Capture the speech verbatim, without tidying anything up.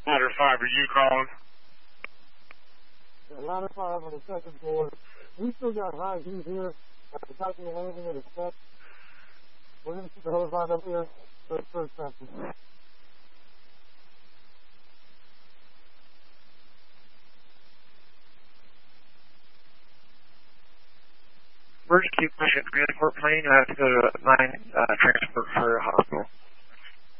Ladder five, are you calling? Yeah, ladder five on the second floor. We still got high heat here at the top of the landing at the steps. We're going to keep the hose line up here for the first session. Emergency patient transport plane. I have to go to mine uh, transport for a hospital.